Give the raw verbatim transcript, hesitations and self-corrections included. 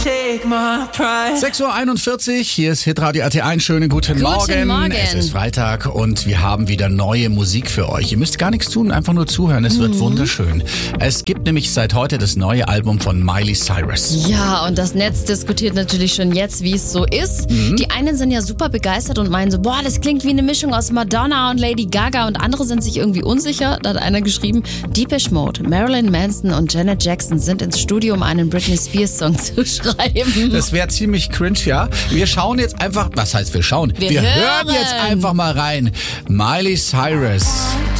take my pride. sechs Uhr einundvierzig, hier ist Hitradio R T eins. Schönen guten, Guten Morgen. Morgen. Es ist Freitag und wir haben wieder neue Musik für euch. Ihr müsst gar nichts tun, einfach nur zuhören. Es wird wunderschön. Es gibt nämlich seit heute das neue Album von Miley Cyrus. Ja, und das Netz diskutiert natürlich schon jetzt, wie es so ist. Mhm. Die einen sind ja super begeistert und meinen so, boah, das klingt wie eine Mischung aus Madonna und Lady Gaga, und andere sind sich irgendwie unsicher. Da hat einer geschrieben, Depeche Mode, Marilyn Manson und Janet Jackson sind ins Studio, um einen Britney Spears Song zu schreiben. Das wäre ziemlich cringe, ja. Wir schauen jetzt einfach, was heißt wir schauen? Wir hören hören. jetzt einfach mal rein. Miley Cyrus.